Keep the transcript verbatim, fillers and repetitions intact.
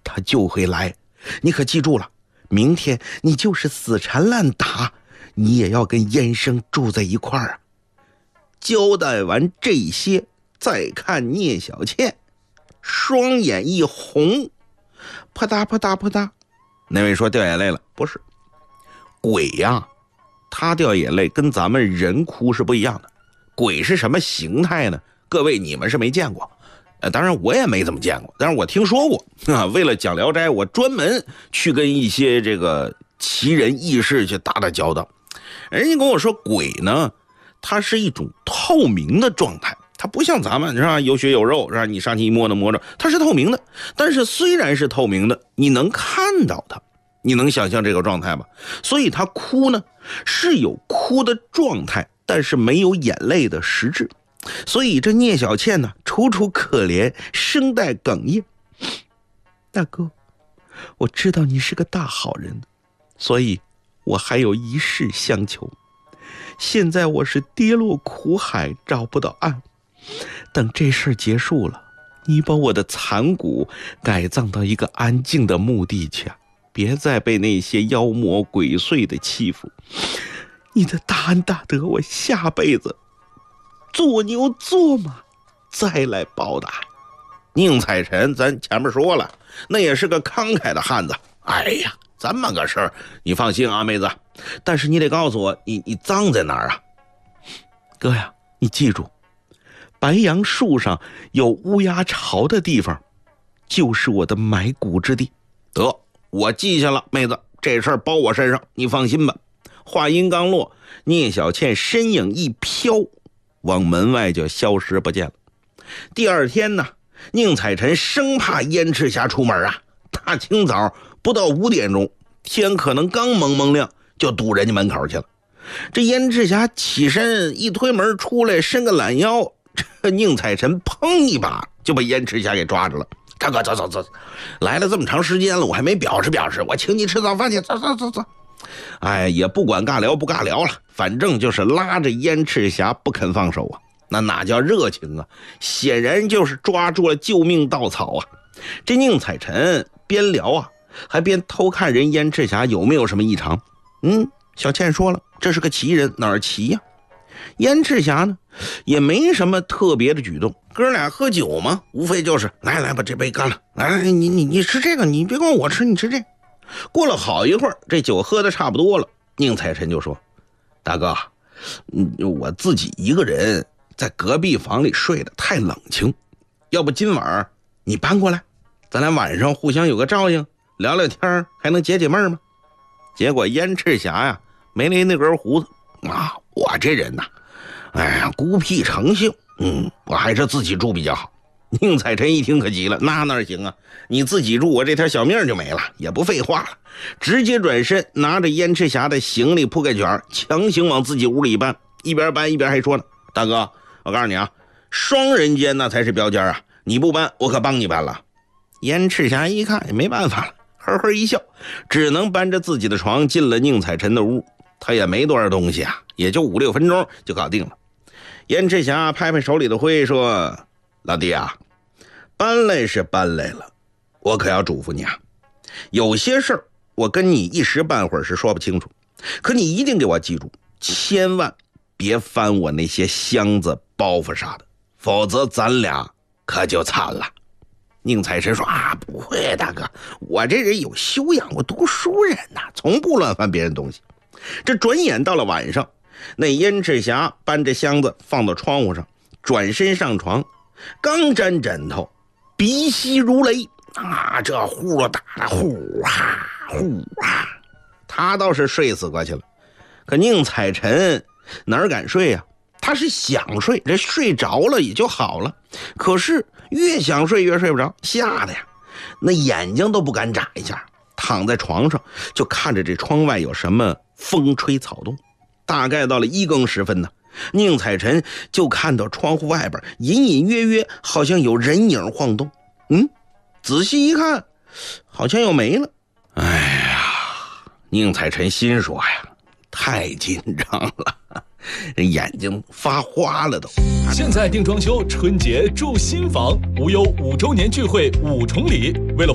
他就会来。你可记住了，明天你就是死缠烂打，你也要跟燕生住在一块儿啊。交代完这些，再看聂小倩，双眼一红，啪嗒啪嗒啪嗒。那位说掉眼泪了，不是，鬼呀，他掉眼泪跟咱们人哭是不一样的。鬼是什么形态呢？各位你们是没见过，呃，当然我也没怎么见过，但是我听说过啊。为了讲《聊斋》，我专门去跟一些这个奇人异事去打打交道。人家跟我说，鬼呢，它是一种透明的状态，它不像咱们是吧，有血有肉是吧？你上去一摸能摸着，它是透明的。但是虽然是透明的，你能看到它，你能想象这个状态吗？所以它哭呢，是有哭的状态，但是没有眼泪的实质。所以这聂小倩呢，楚楚可怜，声带哽咽。大哥，我知道你是个大好人，所以我还有一事相求。现在我是跌落苦海，找不到岸。等这事结束了，你把我的残骨改葬到一个安静的墓地去，别再被那些妖魔鬼祟的欺负。你的大恩大德，我下辈子做牛做马再来报答。宁采臣咱前面说了，那也是个慷慨的汉子。哎呀，这么个事儿你放心啊，妹子，但是你得告诉我，你你葬在哪儿啊？哥呀，你记住，白杨树上有乌鸦巢的地方就是我的埋骨之地。得，我记下了，妹子，这事儿包我身上，你放心吧。话音刚落，聂小倩身影一飘，往门外就消失不见了。第二天呢，宁采臣生怕燕赤霞出门啊，大清早不到五点钟，天可能刚蒙蒙亮，就堵人家门口去了。这燕赤霞起身一推门出来，伸个懒腰，这宁采臣砰一把就把燕赤霞给抓着了。大哥，走走走，来了这么长时间了，我还没表示表示，我请你吃早饭去，走走走走。哎，也不管尬聊不尬聊了，反正就是拉着燕赤霞不肯放手啊，那哪叫热情啊，显然就是抓住了救命稻草啊。这宁采臣边聊啊，还边偷看人燕赤霞有没有什么异常。嗯，小倩说了，这是个奇人，哪儿奇呀？燕赤霞呢，也没什么特别的举动，哥俩喝酒嘛，无非就是来来把这杯干了，来来你你你吃这个，你别光我吃，你吃这个。过了好一会儿，这酒喝的差不多了，宁采臣就说，大哥，嗯，我自己一个人在隔壁房里睡得太冷清，要不今晚你搬过来，咱俩晚上互相有个照应，聊聊天还能解解闷吗？结果燕赤霞呀，没勒那根胡子啊，我这人呐，哎呀，孤僻成性，嗯，我还是自己住比较好。宁采臣一听可急了，那哪行啊，你自己住，我这条小命就没了，也不废话了，直接转身拿着燕赤霞的行李铺盖卷，强行往自己屋里搬，一边搬一边还说呢，大哥，我告诉你啊，双人间那才是标间啊，你不搬我可帮你搬了。燕赤霞一看也没办法了，呵呵一笑，只能搬着自己的床进了宁采臣的屋。他也没多少东西啊，也就五六分钟就搞定了。燕赤霞拍拍手里的灰说，老弟啊，搬来是搬来了，我可要嘱咐你啊，有些事儿我跟你一时半会儿是说不清楚，可你一定给我记住，千万别翻我那些箱子包袱啥的，否则咱俩可就惨了。宁采臣说啊，不会大哥，我这人有修养，我读书人呐、啊，从不乱翻别人东西。这转眼到了晚上，那燕赤霞搬着箱子放到窗户上，转身上床，刚沾枕头，鼻息如雷啊，这呼噜打的呼哈呼哈，他倒是睡死过去了。可宁采臣哪敢睡呀、啊？他是想睡，这睡着了也就好了，可是越想睡越睡不着，吓得呀，那眼睛都不敢眨一下，躺在床上就看着这窗外有什么风吹草动。大概到了一更时分呢，宁采臣就看到窗户外边隐隐约约好像有人影晃动，嗯，仔细一看好像又没了。哎呀，宁采臣心说呀，太紧张了，眼睛发花了都。 现在定装修，春节住新房，无忧五周年聚会五重礼，为了